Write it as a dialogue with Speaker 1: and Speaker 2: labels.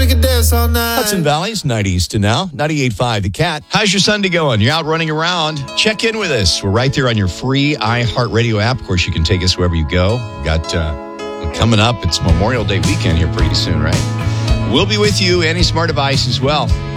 Speaker 1: we can dance all night.
Speaker 2: Hudson Valley's 90s to now. 98.5 The Cat. How's your Sunday going? You're out running around. Check in with us. We're right there on your free iHeartRadio app. Of course, you can take us wherever you go. We've got coming up, it's Memorial Day weekend here pretty soon, right? We'll be with you, any smart device as well.